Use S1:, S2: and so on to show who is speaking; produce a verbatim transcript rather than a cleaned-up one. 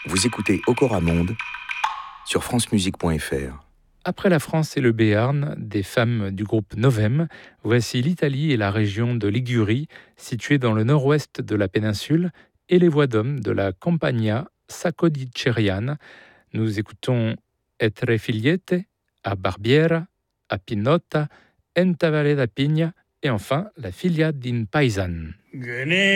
S1: Vous écoutez Okora Monde sur francemusique point f r.
S2: Après la France et le Béarn, des femmes du groupe Novem, voici l'Italie et la région de Ligurie, située dans le nord-ouest de la péninsule, et les voix d'hommes de la Compagnia Sacco-di-Ceriane. Nous écoutons Etre Figliette, à Barbiera, à Pinotta, Enta Valle da Pigna, et enfin la Figlia d'un Paisan.